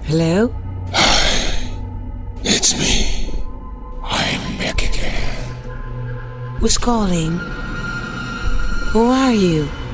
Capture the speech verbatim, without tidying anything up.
Hello? It's me. I'm back again. Who's calling? Who are you?